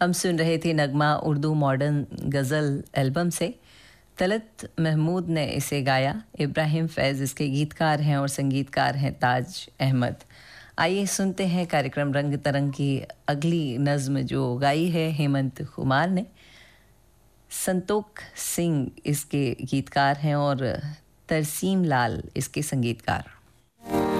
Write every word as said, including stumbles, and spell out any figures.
हम सुन रहे थे नगमा उर्दू मॉडर्न गज़ल एल्बम से। तलत महमूद ने इसे गाया। इब्राहिम फैज़ इसके गीतकार हैं और संगीतकार हैं ताज अहमद। आइए सुनते हैं कार्यक्रम रंग तरंग की अगली नज़्म जो गाई है हेमंत कुमार ने। संतोख सिंह इसके गीतकार हैं और तरसीम लाल इसके संगीतकार।